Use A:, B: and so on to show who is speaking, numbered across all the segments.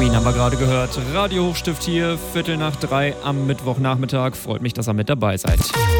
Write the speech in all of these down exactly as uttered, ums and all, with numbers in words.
A: Queen haben wir gerade gehört. Radio Hochstift hier, Viertel nach drei am Mittwochnachmittag. Freut mich, dass ihr mit dabei seid.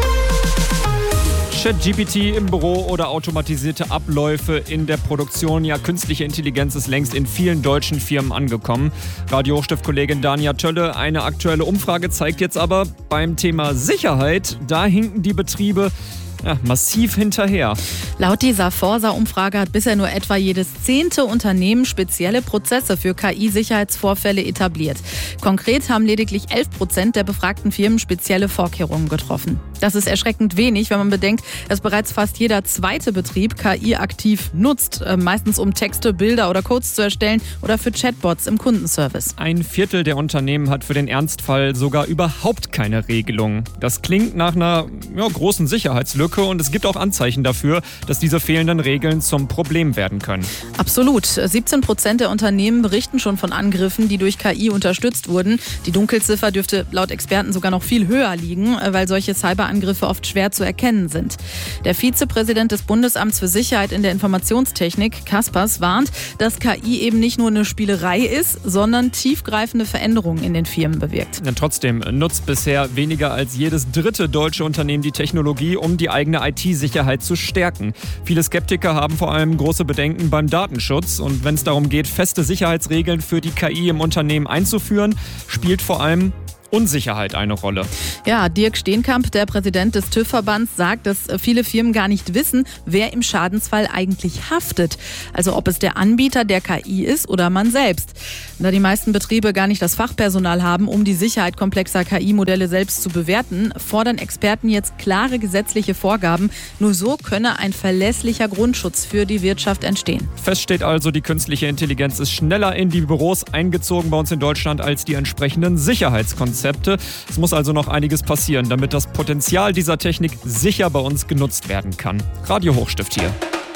A: ChatGPT im Büro oder automatisierte Abläufe in der Produktion. Ja, künstliche Intelligenz ist längst in vielen deutschen Firmen angekommen. Radio Hochstift-Kollegin Dania Tölle, eine aktuelle Umfrage zeigt jetzt aber, beim Thema Sicherheit, da hinken die Betriebe ja, massiv hinterher.
B: Laut dieser Forsa-Umfrage hat bisher nur etwa jedes zehnte Unternehmen spezielle Prozesse für K I-Sicherheitsvorfälle etabliert. Konkret haben lediglich elf Prozent der befragten Firmen spezielle Vorkehrungen getroffen. Das ist erschreckend wenig, wenn man bedenkt, dass bereits fast jeder zweite Betrieb K I aktiv nutzt, meistens um Texte, Bilder oder Codes zu erstellen oder für Chatbots im Kundenservice.
A: Ein Viertel der Unternehmen hat für den Ernstfall sogar überhaupt keine Regelung. Das klingt nach einer ja, großen Sicherheitslücke und es gibt auch Anzeichen dafür, dass diese fehlenden Regeln zum Problem werden können.
B: Absolut. siebzehn Prozent der Unternehmen berichten schon von Angriffen, die durch K I unterstützt wurden. Die Dunkelziffer dürfte laut Experten sogar noch viel höher liegen, weil solche Cyberangriffe oft schwer zu erkennen sind. Der Vizepräsident des Bundesamts für Sicherheit in der Informationstechnik, Kaspers, warnt, dass K I eben nicht nur eine Spielerei ist, sondern tiefgreifende Veränderungen in den Firmen bewirkt.
A: Ja, trotzdem nutzt bisher weniger als jedes dritte deutsche Unternehmen die Technologie, um die eigene I T-Sicherheit zu stärken. Viele Skeptiker haben vor allem große Bedenken beim Datenschutz. Und wenn es darum geht, feste Sicherheitsregeln für die K I im Unternehmen einzuführen, spielt vor allem Unsicherheit eine Rolle.
B: Ja, Dirk Steenkamp, der Präsident des TÜV-Verbands, sagt, dass viele Firmen gar nicht wissen, wer im Schadensfall eigentlich haftet. Also ob es der Anbieter der K I ist oder man selbst. Da die meisten Betriebe gar nicht das Fachpersonal haben, um die Sicherheit komplexer K I-Modelle selbst zu bewerten, fordern Experten jetzt klare gesetzliche Vorgaben. Nur so könne ein verlässlicher Grundschutz für die Wirtschaft entstehen.
A: Fest steht also, die künstliche Intelligenz ist schneller in die Büros eingezogen bei uns in Deutschland als die entsprechenden Sicherheitskonzepte. Es muss also noch einiges passieren, damit das Potenzial dieser Technik sicher bei uns genutzt werden kann. Radio Hochstift hier.